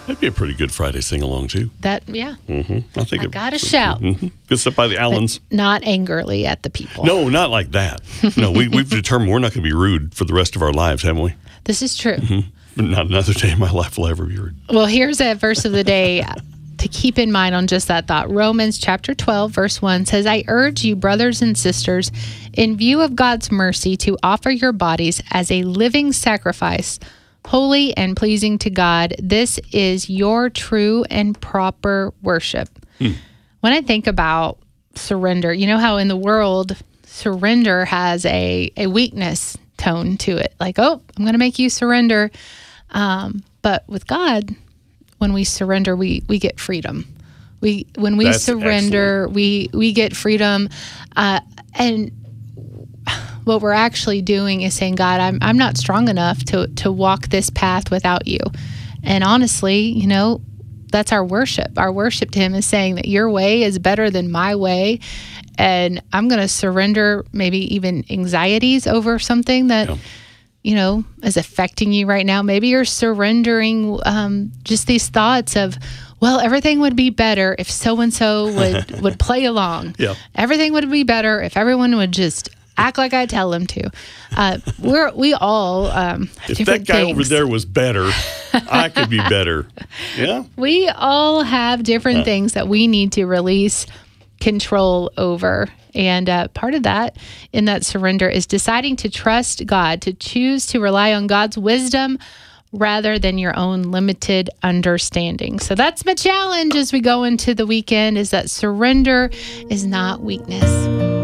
That'd be a pretty good Friday sing-along, too. I think I gotta shout. Good stuff by the Allens. But not angrily at the people. No, not like that. No, we've determined we're not going to be rude for the rest of our lives, haven't we? This is true. Not another day in my life will ever be rude. Well, here's a verse of the day to keep in mind on just that thought. Romans chapter 12, verse 1 says, I urge you, brothers and sisters, in view of God's mercy, to offer your bodies as a living sacrifice, holy and pleasing to God. This is your true and proper worship. When I think about surrender, you know how in the world, surrender has a weakness tone to it. Like, oh, I'm going to make you surrender. But with God, when we surrender, we get freedom. When we That's surrender, we get freedom. And what we're actually doing is saying, God, I'm not strong enough to walk this path without you. And honestly, that's our worship. Our worship to him is saying that your way is better than my way. And I'm going to surrender maybe even anxieties over something that, is affecting you right now. Maybe you're surrendering just these thoughts of, well, everything would be better if so-and-so would play along. Yeah. Everything would be better if everyone would just act like I tell them to. We all have if different that guy things. over there was better, I could be better. Yeah. We all have different things that we need to release control over. And part of that in that surrender is deciding to trust God, to choose to rely on God's wisdom rather than your own limited understanding. So that's my challenge as we go into the weekend, is that surrender is not weakness.